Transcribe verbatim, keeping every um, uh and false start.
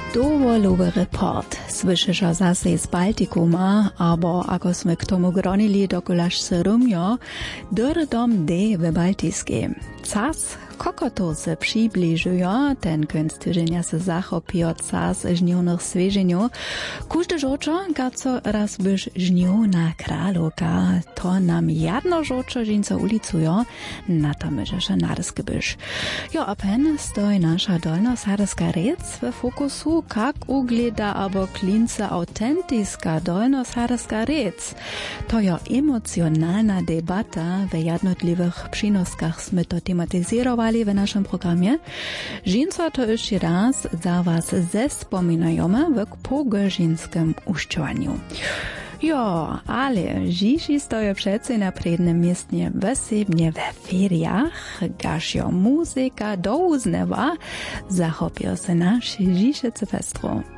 Dowolowy report. Słyszysz zase z Baltikuma, albo ako sme k tomu gronili dokolaż Syrumio, dom D w Baltiskie. Cas, koko to se przybliżują, ten końc tydzienia se zachopią cas żniwnych swieżeniów. Każdy żoczo, gaco raz byś żnił na kraloka, to nam jedno żoczo żinca ulicują, na to myżesze narsky byś. Jo, a pen stoi nasza dolno-sarska rec w fokusu, jak ugleda albo klince autentyska dolno-sarska rec. To jo emocjonalna debata w jednotliwych przynoskach sme to tematyzirowali w naszym programie. Żinca to jeszcze raz za was zespominajemy w pogożynskim uszczowaniu. Jo, ale dziś stoją wszyscy na przednim miejscu wesebnie we feriach, gaż jo muzyka do uznewa, zachopią się nasz dzisiejszy festro.